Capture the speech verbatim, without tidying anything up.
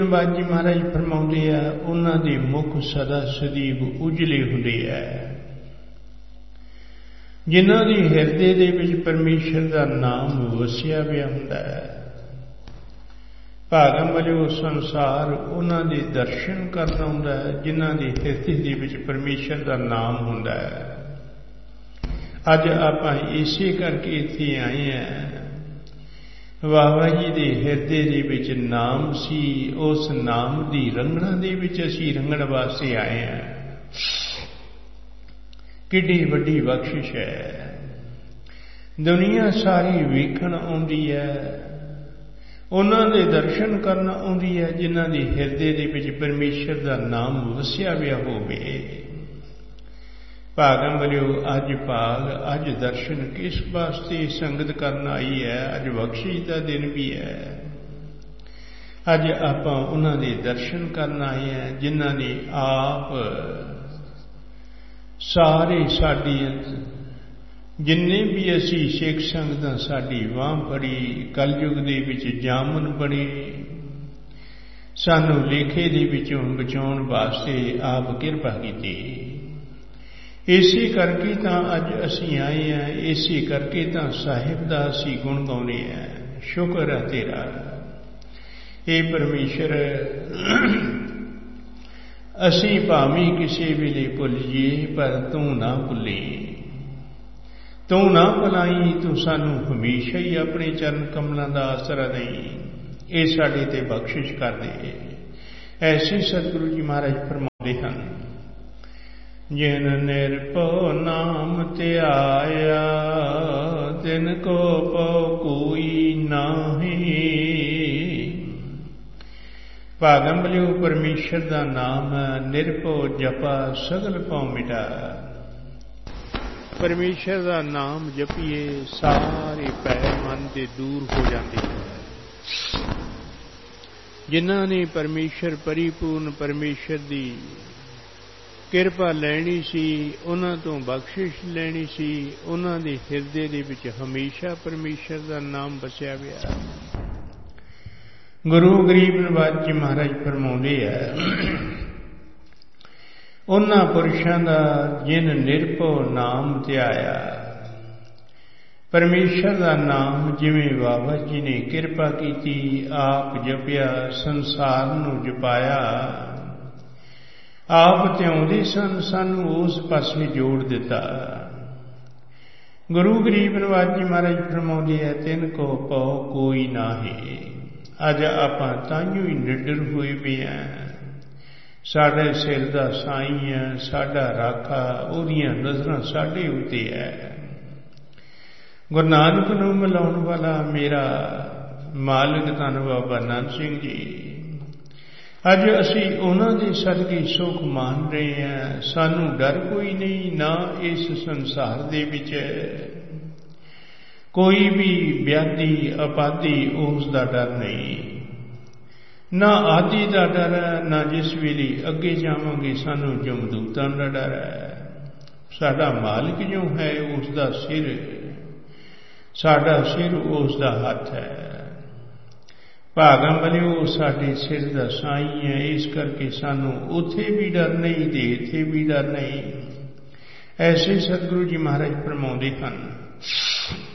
ਬਾਦ ਜੀ ਮਹਾਰਾਜ ਫਰਮਾਉਂਦੇ ਆ, ਉਹਨਾਂ ਦੇ ਮੁਖ ਸਦਾ ਸਦੀਵ ਉਜਲੇ ਹੁੰਦੇ ਆ ਜਿਨ੍ਹਾਂ ਦੀ ਹਿਰਦੇ ਦੇ ਵਿੱਚ ਪਰਮੇਸ਼ਰ ਦਾ ਨਾਮ ਵਸਿਆ ਪਿਆ ਹੁੰਦਾ ਹੈ। ਭਾਗਾਂ ਵਾਲੇ ਉਹ ਸੰਸਾਰ ਉਹਨਾਂ ਦੇ ਦਰਸ਼ਨ ਕਰਦਾ ਹੁੰਦਾ ਹੈ ਜਿਨ੍ਹਾਂ ਦੇ ਹਿਰਦੇ ਦੇ ਵਿੱਚ ਪਰਮੇਸ਼ਰ ਦਾ ਨਾਮ ਹੁੰਦਾ ਹੈ। ਅੱਜ ਆਪਾਂ ਇਸੇ ਕਰਕੇ ਇੱਥੇ ਆਏ ਹਾਂ। ਬਾਬਾ ਜੀ ਦੇ ਹਿਰਦੇ ਦੇ ਵਿੱਚ ਨਾਮ ਸੀ, ਉਸ ਨਾਮ ਦੀ ਰੰਗਣਾ ਦੇ ਵਿੱਚ ਅਸੀਂ ਰੰਗਣ ਵਾਸਤੇ ਆਏ ਹਾਂ। ਕਿੱਡੀ ਵੱਡੀ ਬਖਸ਼ਿਸ਼ ਹੈ। ਦੁਨੀਆ ਸਾਰੀ ਵੇਖਣ ਆਉਂਦੀ ਹੈ, ਉਹਨਾਂ ਦੇ ਦਰਸ਼ਨ ਕਰਨ ਆਉਂਦੀ ਹੈ ਜਿਨ੍ਹਾਂ ਦੇ ਹਿਰਦੇ ਦੇ ਵਿੱਚ ਪਰਮੇਸ਼ਰ ਦਾ ਨਾਮ ਵਸਿਆ ਪਿਆ ਹੋਵੇ। ਭਾਗਾਂ ਵਾਲਿਓ, ਅੱਜ ਭਾਗ ਅੱਜ ਦਰਸ਼ਨ ਕਿਸ ਵਾਸਤੇ ਸੰਗਤ ਕਰਨ ਆਈ ਹੈ? ਅੱਜ ਬਖਸ਼ਿਸ਼ ਦਾ ਦਿਨ ਵੀ ਹੈ। ਅੱਜ ਆਪਾਂ ਉਹਨਾਂ ਦੇ ਦਰਸ਼ਨ ਕਰਨ ਆਏ ਹਾਂ ਜਿਨ੍ਹਾਂ ਨੇ ਆਪ ਸਾਰੇ ਸਾਡੀ ਜਿੰਨੇ ਵੀ ਅਸੀਂ ਸਿੱਖ ਸੰਗਤਾਂ ਸਾਡੀ ਬਾਂਹ ਫੜੀ, ਕਲਯੁਗ ਦੇ ਵਿੱਚ ਜਾਮਨ ਬਣੇ, ਸਾਨੂੰ ਲੇਖੇ ਦੇ ਵਿੱਚੋਂ ਬਚਾਉਣ ਵਾਸਤੇ ਆਪ ਕਿਰਪਾ ਕੀਤੀ। ਇਸੇ ਕਰਕੇ ਤਾਂ ਅੱਜ ਅਸੀਂ ਆਏ ਹਾਂ, ਇਸੇ ਕਰਕੇ ਤਾਂ ਸਾਹਿਬ ਦਾ ਅਸੀਂ ਗੁਣ ਗਾਉਂਦੇ ਹਾਂ। ਸ਼ੁਕਰ ਹੈ ਤੇਰਾ ਇਹ ਪਰਮੇਸ਼ਰ। ਅਸੀਂ ਭਾਵੇਂ ਕਿਸੇ ਵੇਲੇ ਭੁੱਲ ਜਾਈਏ ਪਰ ਤੂੰ ਨਾ ਭੁੱਲੀ, ਤੂੰ ਨਾ ਭੁਲਾਈ, ਤੂੰ ਸਾਨੂੰ ਹਮੇਸ਼ਾ ਹੀ ਆਪਣੇ ਚਰਨ ਕਮਲਾਂ ਦਾ ਆਸਰਾ ਦੇਈ। ਇਹ ਸਾਡੇ ਤੇ ਬਖਸ਼ਿਸ਼ ਕਰਦੇ। ਐਸੇ ਸਤਿਗੁਰੂ ਜੀ ਮਹਾਰਾਜ ਫਰਮਾਉਂਦੇ ਹਨ, ਜਿਨ ਨਿਰਭਉ ਨਾਮ ਧਿਆਇਆ ਤਿਨ ਕੋ ਪਉ ਕੋਈ ਨਾਹੀ। ਭਾਗਾਂ ਵਾਲਿਓ, ਪਰਮੇਸ਼ਰ ਦਾ ਨਾਮ ਨਿਰਭਉ ਜਪਾ ਸਗਲ ਭਉ ਮਿਟਾ। ਪਰਮੇਸ਼ਰ ਦਾ ਨਾਮ ਜਪੀਏ ਸਾਰੇ ਭੈ ਮਨ ਦੇ ਦੂਰ ਹੋ ਜਾਂਦੇ ਹਨ। ਜਿਨ੍ਹਾਂ ਨੇ ਪਰਮੇਸ਼ਰ ਪਰਿਪੂਰਨ ਪਰਮੇਸ਼ਰ ਦੀ ਕਿਰਪਾ ਲੈਣੀ ਸੀ, ਉਹਨਾਂ ਤੋਂ ਬਖਸ਼ਿਸ਼ ਲੈਣੀ ਸੀ, ਉਹਨਾਂ ਦੇ ਹਿਰਦੇ ਦੇ ਵਿੱਚ ਹਮੇਸ਼ਾ ਪਰਮੇਸ਼ਰ ਦਾ ਨਾਮ ਵਸਿਆ ਪਿਆ। ਗੁਰੂ ਗਰੀਬ ਨਵਾਜ ਜੀ ਮਹਾਰਾਜ ਫਰਮਾਉਂਦੇ ਆ, ਉਹਨਾਂ ਪੁਰਸ਼ਾਂ ਦਾ ਜਿਨ ਨਿਰਭਉ ਨਾਮ ਧਿਆਇਆ। ਪਰਮੇਸ਼ਰ ਦਾ ਨਾਮ ਜਿਵੇਂ ਬਾਬਾ ਜੀ ਨੇ ਕਿਰਪਾ ਕੀਤੀ, ਆਪ ਜਪਿਆ, ਸੰਸਾਰ ਨੂੰ ਜਪਾਇਆ, ਆਪ ਧਿਆਉਂਦੇ ਸਨ, ਸਾਨੂੰ ਉਸ ਪਾਸੇ ਜੋੜ ਦਿੱਤਾ। ਗੁਰੂ ਗਰੀਬ ਨਵਾਜ ਜੀ ਮਹਾਰਾਜ ਫਰਮਾਉਂਦੇ ਹੈ, ਤਿਨ ਕੋ ਪਉ ਕੋਈ ਨਾਹੀ। ਅੱਜ ਆਪਾਂ ਤਾਂਹੀਓ ਹੀ ਨਿਡਰ ਹੋਏ ਪਏ ਹਾਂ। ਸਾਡੇ ਸਿਰ ਦਾ ਸਾਈਂ ਹੈ, ਸਾਡਾ ਰਾਖਾ, ਉਹਦੀਆਂ ਨਜ਼ਰਾਂ ਸਾਡੇ ਉੱਤੇ ਹੈ। ਗੁਰੂ ਨਾਨਕ ਨੂੰ ਮਿਲਾਉਣ ਵਾਲਾ ਮੇਰਾ ਮਾਲਕ ਧੰਨ ਬਾਬਾ ਨਾਨਕ ਸਿੰਘ ਜੀ, ਅੱਜ ਅਸੀਂ ਉਹਨਾਂ ਦੇ ਸਦਕੇ ਸੁਖ ਮਾਣ ਰਹੇ ਹਾਂ। ਸਾਨੂੰ ਡਰ ਕੋਈ ਨਹੀਂ, ਨਾ ਇਸ ਸੰਸਾਰ ਦੇ ਵਿੱਚ ਕੋਈ ਵੀ ਵਿਆਧੀ ਅਪਾਧੀ ਉਸ ਦਾ ਡਰ ਨਹੀਂ, ਨਾ ਆਦਿ ਦਾ ਡਰ ਹੈ, ਨਾ ਜਿਸ ਵੇਲੇ ਅੱਗੇ ਜਾਵਾਂਗੇ ਸਾਨੂੰ ਜਮਦੂਤਾਂ ਦਾ ਡਰ ਹੈ। ਸਾਡਾ ਮਾਲਕ ਜੋ ਹੈ ਉਸ ਦਾ ਸਿਰ, ਸਾਡਾ ਸਿਰ ਉਸ ਦਾ ਹੱਥ ਹੈ। ਭਾਗਾਂ ਵਾਲਿਓ, ਸਾਡੇ ਸਿਰ ਦਾ ਸਾਈਂ ਹੈ, ਇਸ ਕਰਕੇ ਸਾਨੂੰ ਉੱਥੇ ਵੀ ਡਰ ਨਹੀਂ ਤੇ ਇੱਥੇ ਵੀ ਡਰ ਨਹੀਂ। ਐਸੇ ਸਤਿਗੁਰੂ ਜੀ ਮਹਾਰਾਜ ਫਰਮਾਉਂਦੇ ਹਨ,